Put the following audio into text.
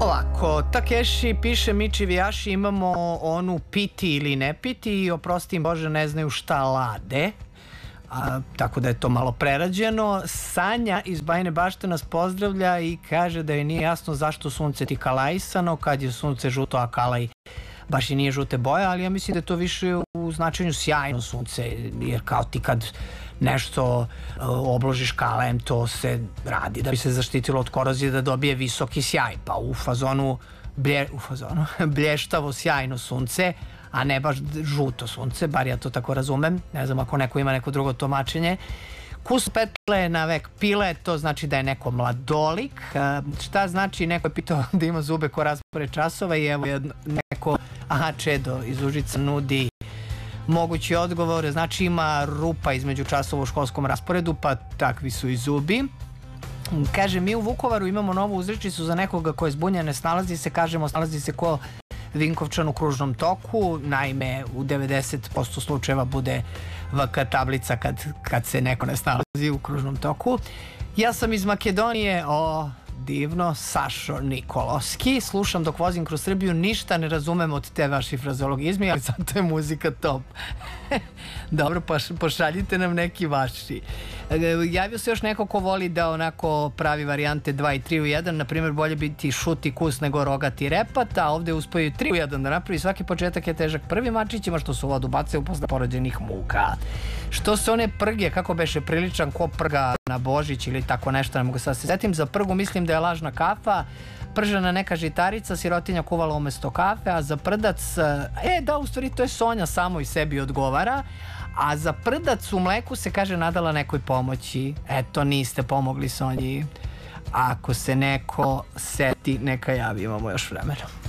Ovako, Takeshi piše mi čivijaši imamo onu piti ili ne piti i oprosti im Bože ne znaju šta lade. Tako da je to malo prerađeno. Sanja iz Bajine Bašte nas pozdravlja i kaže da je nije jasno zašto sunce ti kalajsano kad je sunce žuto, a kalaj baš i nije žute boje, ali ja mislim da je to više u značenju sjajno sunce, jer kao ti kad nešto obložiš kalajem, to se radi da bi se zaštitilo od korozije, da dobije visoki sjaj, pa u fazonu blještavo sjajno sunce, a ne baš žuto sunce, bar ja to tako razumem, ne znam ako neko ima neko drugo tumačenje. Kus petle na vek pile, to znači da je neko mladolik. Šta znači, neko je pitao da ima zube ko raspored časova i evo neko, Čedo iz Užica nudi mogući odgovor, znači ima rupa između časova u školskom rasporedu, pa takvi su i zubi. Kaže, mi u Vukovaru imamo novu uzrečicu za nekoga ko je zbunjen, ne snalazi se, kažemo snalazi se ko Vinkovčan u kružnom toku, naime u 90% slučajeva bude VK tablica kad se neko ne snalazi u kružnom toku. Ja sam iz Makedonije, divno, Sašo Nikolovski, slušam dok vozim kroz Srbiju, ništa ne razumem od te vaši frazologizmi, ali zato je muzika top. Dobro, pošaljite nam neki vaši. Javio se još neko ko voli da onako pravi varijante 2 i 3 u 1, na primjer bolje biti šut i kus nego rogat i repat, a ovde uspaju 3 u 1 da napravi, svaki početak je težak prvim mačićima što su vodu bacaju posle porođenih muka. Što se one prge, kako beše priličan ko prga na Božić ili tako nešto, ne mogu sad se setim, za prgu mislim da je lažna kafa, pržena neka žitarica, sirotinja kuvala umesto kafe, a za prdac, da, u stvari to je Sonja samo i sebi odgovara, a za prdac u mleku se kaže nadala nekoj pomoći. Eto, niste pomogli Sonji. Ako se neko seti, neka javi, imamo još vremena.